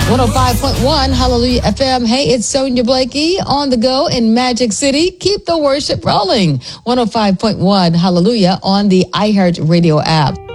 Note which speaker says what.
Speaker 1: 105.1 Hallelujah FM. Hey, it's Sonia Blakey on the go in Magic City. Keep the worship rolling. 105.1 Hallelujah on the iHeart Radio app.